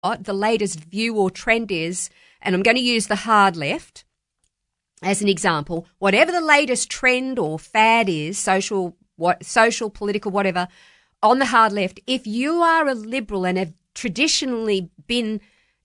what the latest view or trend is, and I'm going to use the hard left as an example, whatever the latest trend or fad is, social, political, whatever, on the hard left, if you are a liberal and have traditionally been,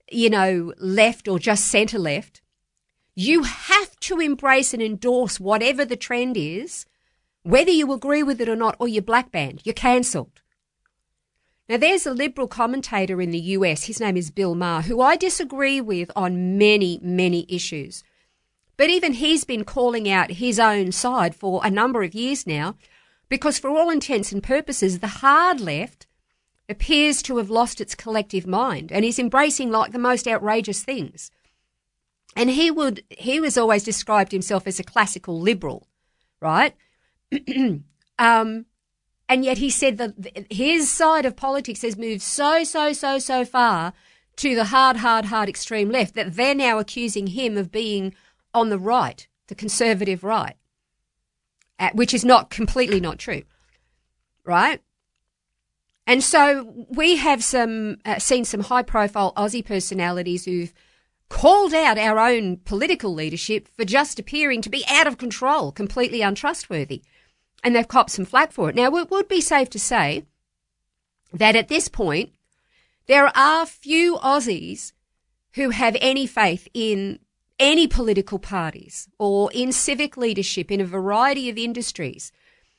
left or just centre left, you have to embrace and endorse whatever the trend is, whether you agree with it or not, or you're black banned, you're cancelled. Now, there's a liberal commentator in the US, his name is Bill Maher, who I disagree with on many, many issues. But even he's been calling out his own side for a number of years now, because for all intents and purposes, the hard left appears to have lost its collective mind and is embracing like the most outrageous things. And he was always described himself as a classical liberal, right? And yet he said that his side of politics has moved so far to the hard extreme left that they're now accusing him of being on the right, the conservative right, which is completely not true, right? And so we have seen some high-profile Aussie personalities who've called out our own political leadership for just appearing to be out of control, completely untrustworthy, and they've copped some flack for it. Now, it would be safe to say that at this point, there are few Aussies who have any faith in any political parties or in civic leadership in a variety of industries.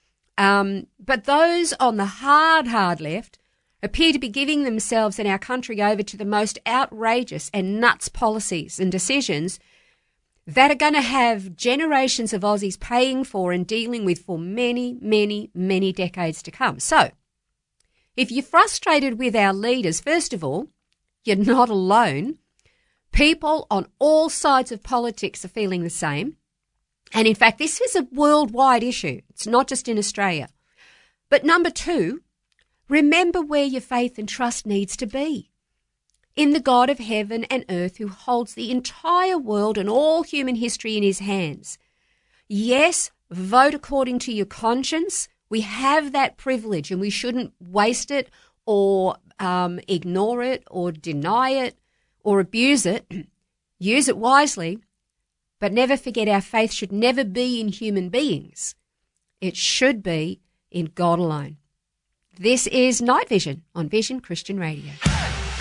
But those on the hard left appear to be giving themselves and our country over to the most outrageous and nuts policies and decisions that are going to have generations of Aussies paying for and dealing with for many, many, many decades to come. So, if you're frustrated with our leaders, first of all, you're not alone. People on all sides of politics are feeling the same. And in fact, this is a worldwide issue. It's not just in Australia. But number two, remember where your faith and trust needs to be. In the God of heaven and earth who holds the entire world and all human history in his hands. Yes, vote according to your conscience. We have that privilege and we shouldn't waste it or ignore it or deny it or abuse it. Use it wisely. But never forget our faith should never be in human beings. It should be in God alone. This is Night Vision on Vision Christian Radio.